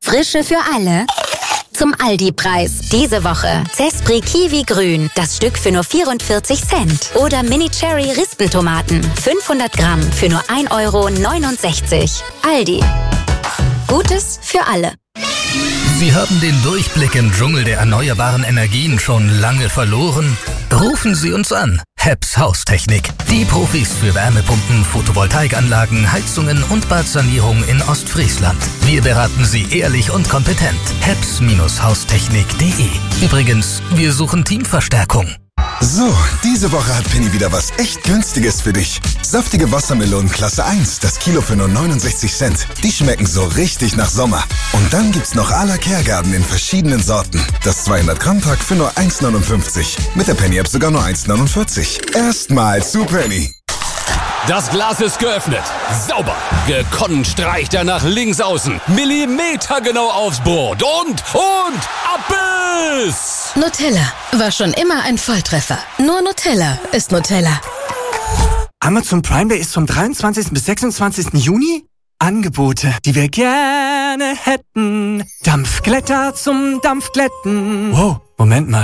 Frische für alle zum Aldi-Preis. Diese Woche Zespri Kiwi Grün, das Stück für nur 44 Cent. Oder Mini Cherry Rispentomaten, 500 Gramm für nur 1,69 €. Aldi. Gutes für alle. Sie haben den Durchblick im Dschungel der erneuerbaren Energien schon lange verloren? Rufen Sie uns an. HEPS Haustechnik. Die Profis für Wärmepumpen, Photovoltaikanlagen, Heizungen und Badsanierung in Ostfriesland. Wir beraten Sie ehrlich und kompetent. HEPS-Haustechnik.de. Übrigens, wir suchen Teamverstärkung. So, diese Woche hat Penny wieder was echt Günstiges für dich. Saftige Wassermelonen Klasse 1, das Kilo für nur 69 Cent. Die schmecken so richtig nach Sommer. Und dann gibt's noch à la Kehrgarten in verschiedenen Sorten. Das 200-Gramm-Pack für nur 1,59. Mit der Penny-App sogar nur 1,49. Erstmal zu Penny. Das Glas ist geöffnet. Sauber. Gekonnt streicht er nach links außen. Millimetergenau aufs Brot. Und Abbiss! Nutella war schon immer ein Volltreffer. Nur Nutella ist Nutella. Amazon Prime Day ist vom 23. bis 26. Juni. Angebote, die wir gerne hätten. Dampfglätter zum Dampfglätten. Wow, Moment mal.